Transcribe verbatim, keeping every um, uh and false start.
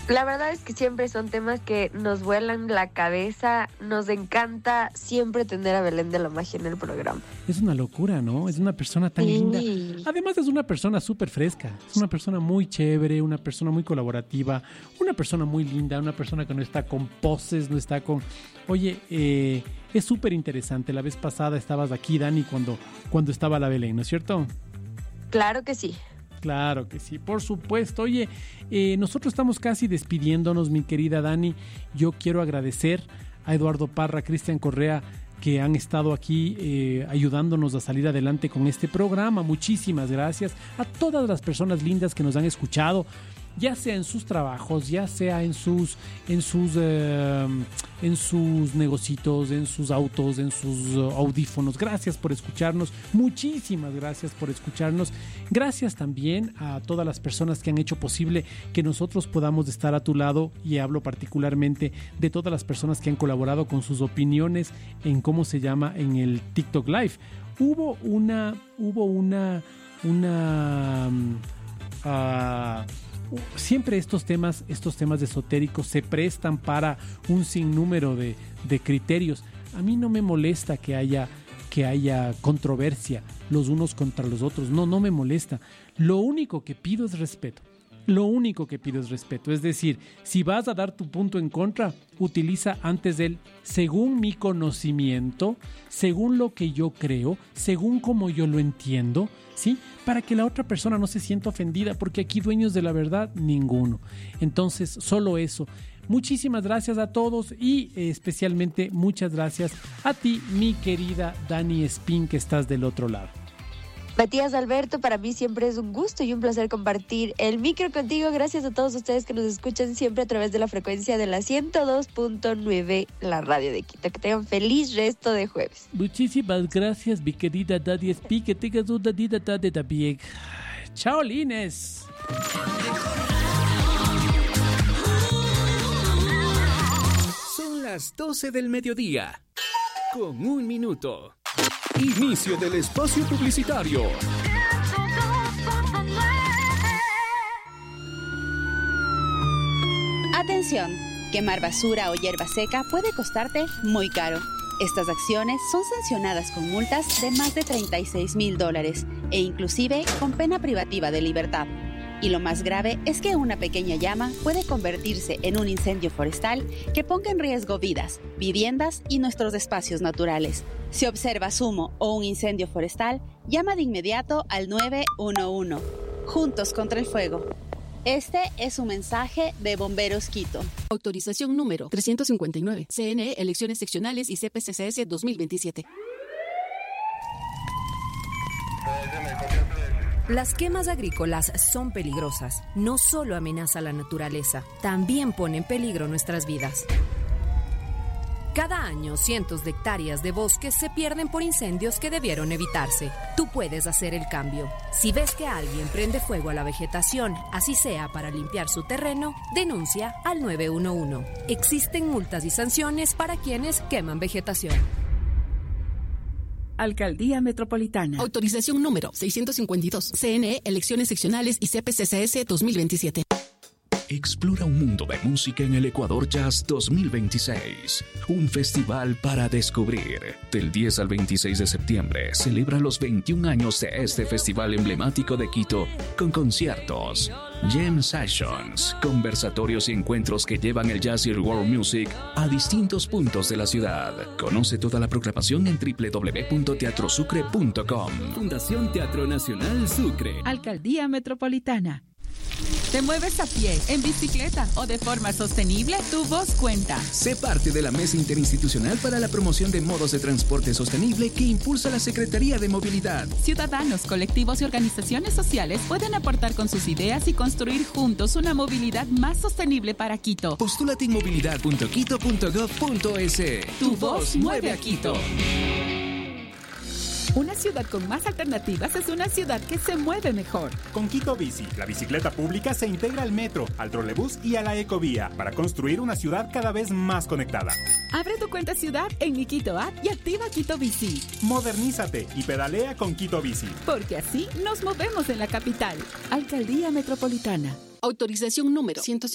La verdad es que siempre son temas que nos vuelan la cabeza. Nos encanta siempre tener a Belén de la Magia en el programa. Es una locura, ¿no? Es una persona tan sí. linda. Además es una persona súper fresca. Es una persona muy chévere, una persona muy colaborativa, una persona muy linda, una persona que no está con poses, no está con... Oye, eh, es súper interesante. La vez pasada estabas aquí, Dani, cuando, cuando estaba la Belén, ¿no es cierto? Claro que sí. Claro que sí, por supuesto. Oye, eh, nosotros estamos casi despidiéndonos, mi querida Dani. Yo quiero agradecer a Eduardo Parra, Cristian Correa, que han estado aquí eh, ayudándonos a salir adelante con este programa. Muchísimas gracias a todas las personas lindas que nos han escuchado, ya sea en sus trabajos, ya sea en sus en sus eh, en sus negocios, en sus autos, en sus uh, audífonos. Gracias por escucharnos, muchísimas gracias por escucharnos. Gracias también a todas las personas que han hecho posible que nosotros podamos estar a tu lado, y hablo particularmente de todas las personas que han colaborado con sus opiniones en cómo se llama en el TikTok Live. Hubo una hubo una una uh, siempre estos temas, estos temas esotéricos se prestan para un sinnúmero de, de criterios. A mí no me molesta que haya, que haya controversia los unos contra los otros. No, no me molesta. Lo único que pido es respeto. Lo único que pido es respeto. Es decir, si vas a dar tu punto en contra, utiliza antes del según mi conocimiento, según lo que yo creo, según como yo lo entiendo, ¿sí? Para que la otra persona no se sienta ofendida, porque aquí dueños de la verdad, ninguno. Entonces, solo eso. Muchísimas gracias a todos y eh, especialmente muchas gracias a ti, mi querida Dani Espín, que estás del otro lado. Matías Alberto, para mí siempre es un gusto y un placer compartir el micro contigo. Gracias a todos ustedes que nos escuchan siempre a través de la frecuencia de la ciento dos punto nueve, la radio de Quito. Que tengan feliz resto de jueves. Muchísimas gracias, mi querida Dani Espín. Que tengas una linda tarde también. Chao, Lines. Son las doce del mediodía, con un minuto. Inicio del espacio publicitario. Atención, quemar basura o hierba seca puede costarte muy caro. Estas acciones son sancionadas con multas de más de treinta y seis mil dólares e inclusive con pena privativa de libertad. Y lo más grave es que una pequeña llama puede convertirse en un incendio forestal que ponga en riesgo vidas, viviendas y nuestros espacios naturales. Si observas humo o un incendio forestal, llama de inmediato al nueve uno uno. Juntos contra el fuego. Este es un mensaje de Bomberos Quito. Autorización número trescientos cincuenta y nueve. C N E, Elecciones Seccionales y C P C C S dos mil veintisiete. Las quemas agrícolas son peligrosas. No solo amenaza la naturaleza, también pone en peligro nuestras vidas. Cada año, cientos de hectáreas de bosques se pierden por incendios que debieron evitarse. Tú puedes hacer el cambio. Si ves que alguien prende fuego a la vegetación, así sea para limpiar su terreno, denuncia al nueve uno uno. Existen multas y sanciones para quienes queman vegetación. Alcaldía Metropolitana. Autorización número seiscientos cincuenta y dos. C N E, Elecciones Seccionales y C P C C S dos mil veintisiete. Explora un mundo de música en el Ecuador Jazz dos mil veintiséis. Un festival para descubrir. Del diez al veintiséis de septiembre celebra los veintiún años de este festival emblemático de Quito con conciertos, jam sessions, conversatorios y encuentros que llevan el jazz y el world music a distintos puntos de la ciudad. Conoce toda la programación en doble u doble u doble u punto teatro sucre punto com. Fundación Teatro Nacional Sucre. Alcaldía Metropolitana. ¿Te mueves a pie, en bicicleta o de forma sostenible? Tu voz cuenta. Sé parte de la Mesa Interinstitucional para la Promoción de Modos de Transporte Sostenible que impulsa la Secretaría de Movilidad. Ciudadanos, colectivos y organizaciones sociales pueden aportar con sus ideas y construir juntos una movilidad más sostenible para Quito. Postúlate en movilidad punto quito punto gov punto es. Tu voz mueve a Quito. Una ciudad con más alternativas es una ciudad que se mueve mejor. Con Quito Bici, la bicicleta pública se integra al metro, al trolebús y a la ecovía para construir una ciudad cada vez más conectada. Abre tu cuenta ciudad en mi Quito App y activa Quito Bici. Modernízate y pedalea con Quito Bici. Porque así nos movemos en la capital. Alcaldía Metropolitana. Autorización número ciento